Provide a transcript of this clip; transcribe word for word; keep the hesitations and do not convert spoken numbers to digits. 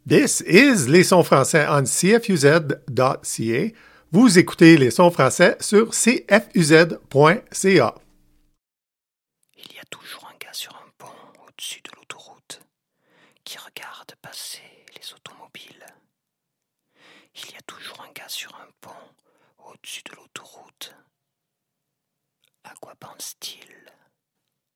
This is Les Sons français on C F U Z dot C A. Vous écoutez Les Sons français sur C F U Z point C A. Il y a toujours un gars sur un pont au-dessus de l'autoroute qui regarde passer les automobiles. Il y a toujours un gars sur un pont au-dessus de l'autoroute. À quoi pense-t-il ?